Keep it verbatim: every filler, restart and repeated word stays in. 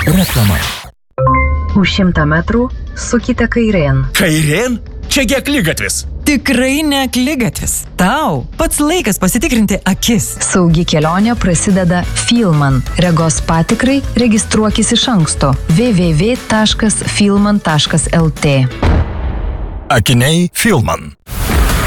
Reklama. Už šimtą metrų sukite kairėn. Kairėn? Čiagi akligatvis. Tikrai ne akligatvis. Tau pats laikas pasitikrinti akis. Saugi kelionė prasideda Filman. Regos patikrai registruokis iš anksto w w w taškas filman taškas l t. Akiniai Filman.